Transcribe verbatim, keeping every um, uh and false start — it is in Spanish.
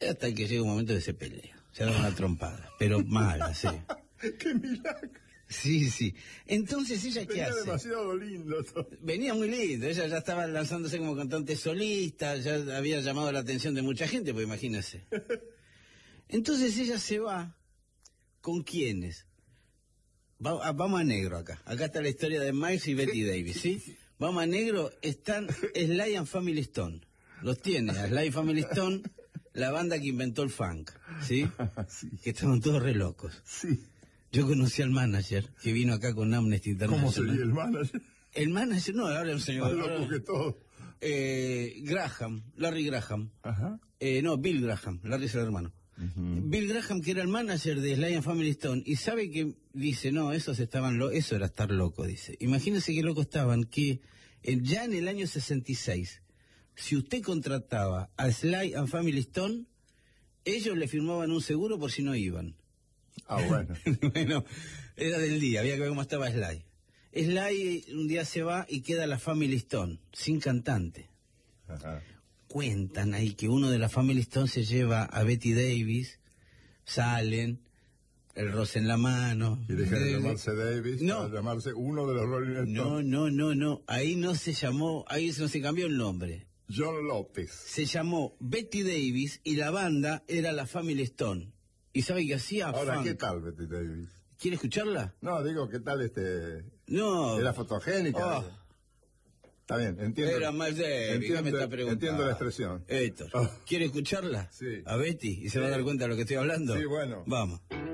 Hasta que llega un momento que se pelea. Se da una trompada, pero mala, sí. ¡Qué milagro! Sí, sí. Entonces, ¿ella qué Venía hace? demasiado lindo todo. Venía muy lindo. Ella ya estaba lanzándose como cantante solista, ya había llamado la atención de mucha gente, pues imagínese. Entonces ella se va. ¿Con quiénes? Va, a, vamos a negro acá. Acá está la historia de Miles y Betty Davis, ¿sí? Vamos a negro, están Sly and Family Stone. Los tiene, a Sly Family Stone, la banda que inventó el funk, ¿sí? Sí. Que estaban todos re locos. Sí. Yo conocí al manager, que vino acá con Amnesty International. ¿Cómo sería el manager? El manager, no, ahora el señor... Más loco que todo. Eh, Graham, Larry Graham. Ajá. Eh, no, Bill Graham, Larry es el hermano. Uh-huh. Bill Graham, que era el manager de Sly and Family Stone, y sabe que dice, no, esos estaban lo eso era estar loco, dice. Imagínense qué locos estaban, que eh, ya en el año sesenta y seis, si usted contrataba a Sly and Family Stone, ellos le firmaban un seguro por si no iban. Ah, bueno. Bueno, era del día, había que ver cómo estaba Sly. Sly un día se va y queda la Family Stone, sin cantante. Ajá. Cuentan ahí que uno de la Family Stone se lleva a Betty Davis, salen, el roce en la mano. Y dejan de llamarse Davis, no, para llamarse uno de los Rolling Stones. No, no, no, no, ahí no se llamó, ahí no se cambió el nombre. John López. Se llamó Betty Davis y la banda era la Family Stone. ¿Y sabe qué hacía? Ahora, Funk. ¿qué tal Betty Davis? ¿Quiere escucharla? No, digo, ¿qué tal este...? No. ¿Era fotogénica? Oh. Está bien, entiendo. Era más de... Entiendo, me está preguntando. entiendo la expresión. Héctor, Oh. ¿quiere escucharla? Sí. A Betty, y se va a dar cuenta de lo que estoy hablando. Sí, bueno. Vamos.